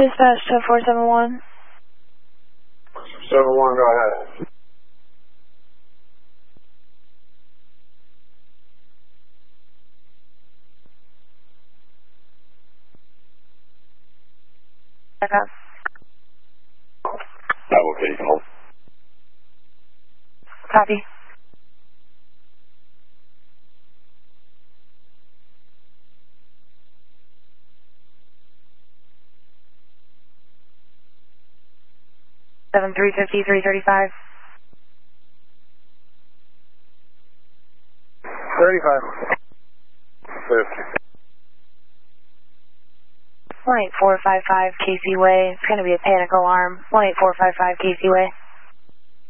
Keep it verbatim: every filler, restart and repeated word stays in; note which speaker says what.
Speaker 1: Dispatch to four seven one.
Speaker 2: seven one, go ahead.
Speaker 1: Back up.
Speaker 3: Oh, okay, you can hold.
Speaker 1: Copy. Seven three fifty three thirty five.
Speaker 2: Thirty five. Fifty.
Speaker 1: One eight four five five Casey Way. It's going to be a panic alarm. One eight four five five Casey Way.